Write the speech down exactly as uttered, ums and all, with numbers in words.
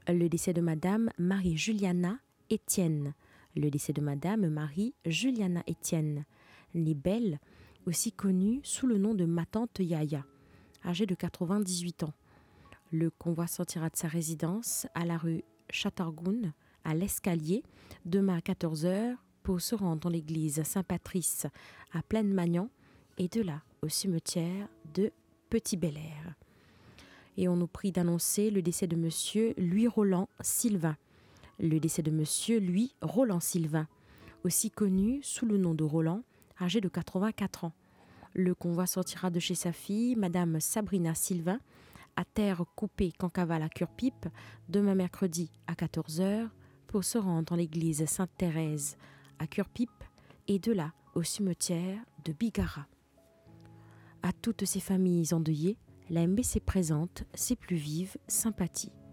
Le décès de Madame Marie-Juliana Étienne. Le décès de Madame Marie-Juliana Étienne, née Belle, aussi connue sous le nom de ma tante Yaya, âgée de quatre-vingt-dix-huit ans. Le convoi sortira de sa résidence à la rue Chatargoun, à l'Escalier, demain à quatorze heures pour se rendre dans l'église Saint-Patrice à Plaine-Magnan et de là au cimetière de Petit-Bel-Air. Et on nous prie d'annoncer le décès de Monsieur Louis Roland Sylvain. Le décès de Monsieur Louis Roland Sylvain, aussi connu sous le nom de Roland, âgé de quatre-vingt-quatre ans. Le convoi sortira de chez sa fille, Madame Sabrina Sylvain, à terre coupée Cancavale à Cure-Pipe, demain mercredi à quatorze heures pour se rendre dans l'église Sainte-Thérèse à Cure-Pipe et de là au cimetière de Bigara. À toutes ces familles endeuillées, la M B C présente ses plus vives sympathies.